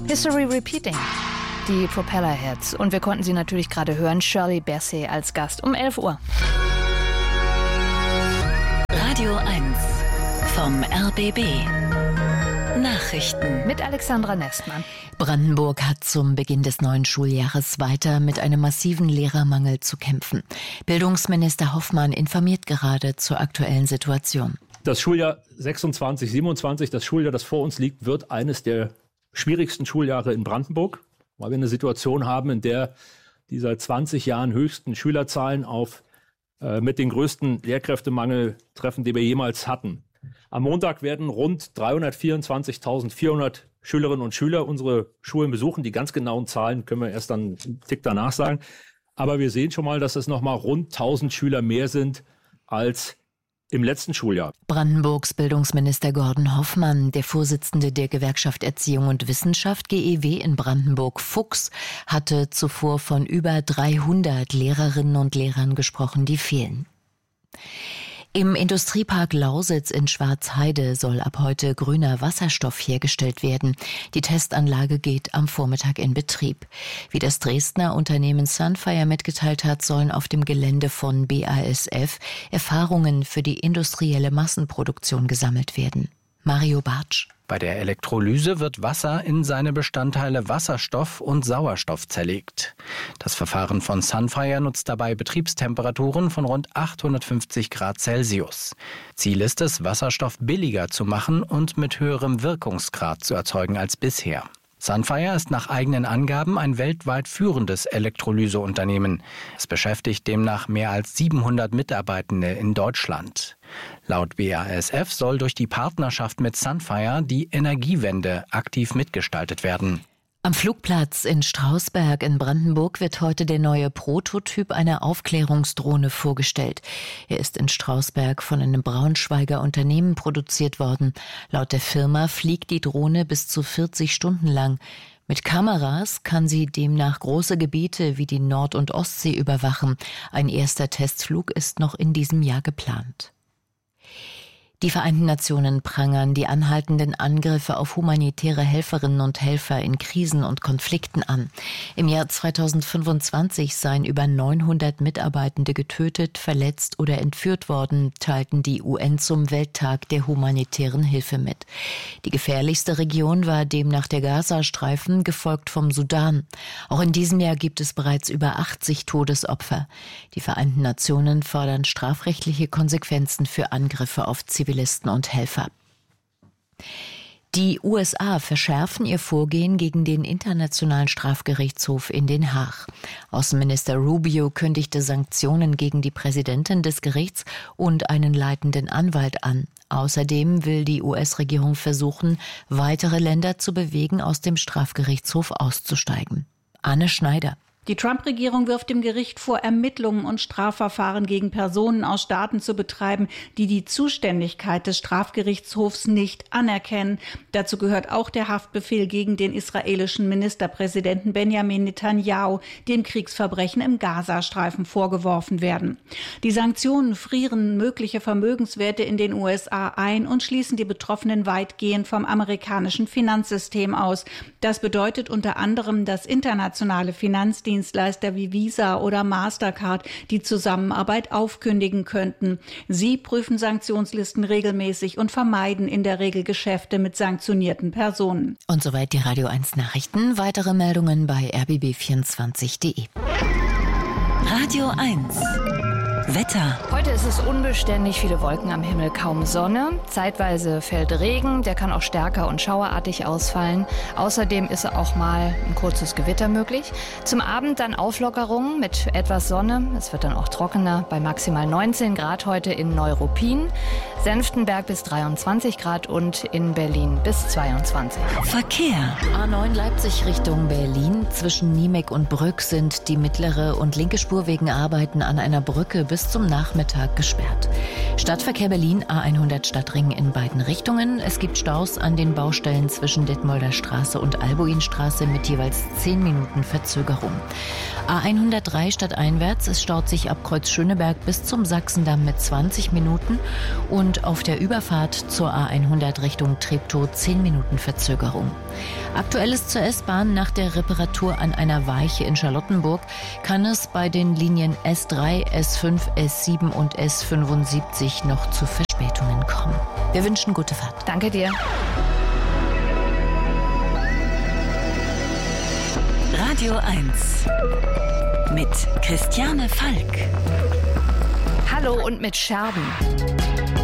History Repeating, die Propellerheads. Und wir konnten sie natürlich gerade hören, Shirley Bassey als Gast um 11 Uhr. Radio 1 vom RBB. Nachrichten mit Alexandra Nestmann. Brandenburg hat zum Beginn des neuen Schuljahres weiter mit einem massiven Lehrermangel zu kämpfen. Bildungsminister Hoffmann informiert gerade zur aktuellen Situation. Das Schuljahr 26, 27, das Schuljahr, das vor uns liegt, wird eines der schwierigsten Schuljahre in Brandenburg, weil wir eine Situation haben, in der die seit 20 Jahren höchsten Schülerzahlen mit den größten Lehrkräftemangel treffen, die wir jemals hatten. Am Montag werden rund 324.400 Schülerinnen und Schüler unsere Schulen besuchen. Die ganz genauen Zahlen können wir erst dann einen Tick danach sagen. Aber wir sehen schon mal, dass es nochmal rund 1.000 Schüler mehr sind als im letzten Schuljahr. Brandenburgs Bildungsminister Gordon Hoffmann, der Vorsitzende der Gewerkschaft Erziehung und Wissenschaft GEW in Brandenburg Fuchs, hatte zuvor von über 300 Lehrerinnen und Lehrern gesprochen, die fehlen. Im Industriepark Lausitz in Schwarzheide soll ab heute grüner Wasserstoff hergestellt werden. Die Testanlage geht am Vormittag in Betrieb. Wie das Dresdner Unternehmen Sunfire mitgeteilt hat, sollen auf dem Gelände von BASF Erfahrungen für die industrielle Massenproduktion gesammelt werden. Mario Bartsch. Bei der Elektrolyse wird Wasser in seine Bestandteile Wasserstoff und Sauerstoff zerlegt. Das Verfahren von Sunfire nutzt dabei Betriebstemperaturen von rund 850 Grad Celsius. Ziel ist es, Wasserstoff billiger zu machen und mit höherem Wirkungsgrad zu erzeugen als bisher. Sunfire ist nach eigenen Angaben ein weltweit führendes Elektrolyseunternehmen. Es beschäftigt demnach mehr als 700 Mitarbeitende in Deutschland. Laut BASF soll durch die Partnerschaft mit Sunfire die Energiewende aktiv mitgestaltet werden. Am Flugplatz in Strausberg in Brandenburg wird heute der neue Prototyp einer Aufklärungsdrohne vorgestellt. Er ist in Strausberg von einem Braunschweiger Unternehmen produziert worden. Laut der Firma fliegt die Drohne bis zu 40 Stunden lang. Mit Kameras kann sie demnach große Gebiete wie die Nord- und Ostsee überwachen. Ein erster Testflug ist noch in diesem Jahr geplant. Die Vereinten Nationen prangern die anhaltenden Angriffe auf humanitäre Helferinnen und Helfer in Krisen und Konflikten an. Im Jahr 2025 seien über 900 Mitarbeitende getötet, verletzt oder entführt worden, teilten die UN zum Welttag der humanitären Hilfe mit. Die gefährlichste Region war demnach der Gazastreifen, gefolgt vom Sudan. Auch in diesem Jahr gibt es bereits über 80 Todesopfer. Die Vereinten Nationen fordern strafrechtliche Konsequenzen für Angriffe auf Zivilisten und Helfer. Die USA verschärfen ihr Vorgehen gegen den Internationalen Strafgerichtshof in Den Haag. Außenminister Rubio kündigte Sanktionen gegen die Präsidentin des Gerichts und einen leitenden Anwalt an. Außerdem will die US-Regierung versuchen, weitere Länder zu bewegen, aus dem Strafgerichtshof auszusteigen. Anne Schneider. Die Trump-Regierung wirft dem Gericht vor, Ermittlungen und Strafverfahren gegen Personen aus Staaten zu betreiben, die die Zuständigkeit des Strafgerichtshofs nicht anerkennen. Dazu gehört auch der Haftbefehl gegen den israelischen Ministerpräsidenten Benjamin Netanyahu, dem Kriegsverbrechen im Gazastreifen vorgeworfen werden. Die Sanktionen frieren mögliche Vermögenswerte in den USA ein und schließen die Betroffenen weitgehend vom amerikanischen Finanzsystem aus. Das bedeutet unter anderem, dass internationale Finanzdienstleister wie Visa oder Mastercard die Zusammenarbeit aufkündigen könnten. Sie prüfen Sanktionslisten regelmäßig und vermeiden in der Regel Geschäfte mit sanktionierten Personen. Und soweit die Radio 1 Nachrichten. Weitere Meldungen bei rbb24.de. Radio 1 Wetter. Heute ist es unbeständig, viele Wolken am Himmel, kaum Sonne. Zeitweise fällt Regen, der kann auch stärker und schauerartig ausfallen. Außerdem ist auch mal ein kurzes Gewitter möglich. Zum Abend dann Auflockerung mit etwas Sonne. Es wird dann auch trockener bei maximal 19 Grad heute in Neuruppin, Senftenberg bis 23 Grad und in Berlin bis 22. Verkehr. A9 Leipzig Richtung Berlin. Zwischen Niemek und Brück sind die mittlere und linke Spur wegen Arbeiten an einer Brücke bis bis zum Nachmittag gesperrt. Stadtverkehr Berlin, A100 Stadtring in beiden Richtungen. Es gibt Staus an den Baustellen zwischen Detmolder Straße und Albuinstraße mit jeweils 10 Minuten Verzögerung. A103 stadteinwärts, es staut sich ab Kreuz Schöneberg bis zum Sachsendamm mit 20 Minuten und auf der Überfahrt zur A100 Richtung Treptow 10 Minuten Verzögerung. Aktuelles zur S-Bahn: Nach der Reparatur an einer Weiche in Charlottenburg kann es bei den Linien S3, S5, S7 und S75 noch zu Verspätungen kommen. Wir wünschen gute Fahrt. Danke dir. Radio 1 mit Christiane Falk. Hallo und mit Scherben.